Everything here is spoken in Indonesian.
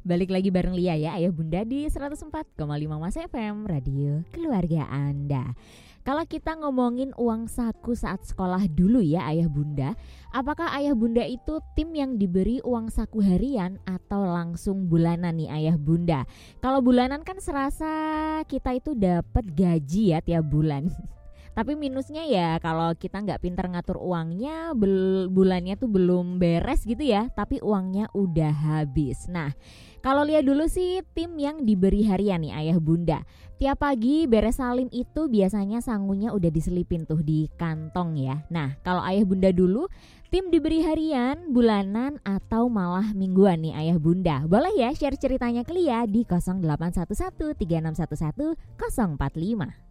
Balik lagi bareng Lia ya, Ayah Bunda di 104,5 Mas FM, Radio Keluarga Anda. Kalau kita ngomongin uang saku saat sekolah dulu ya Ayah Bunda, apakah Ayah Bunda itu tim yang diberi uang saku harian atau langsung bulanan nih Ayah Bunda? Kalau bulanan kan serasa kita itu dapat gaji ya tiap bulan. Tapi minusnya ya kalau kita nggak pintar ngatur uangnya, bulannya tuh belum beres gitu ya, tapi uangnya udah habis. Nah, kalau lihat dulu sih tim yang diberi harian nih Ayah Bunda. Tiap pagi beres salim itu biasanya sangunya udah diselipin tuh di kantong ya. Nah, kalau Ayah Bunda dulu tim diberi harian, bulanan atau malah mingguan nih Ayah Bunda. Boleh ya share ceritanya ke Lia di 0811 3611 045.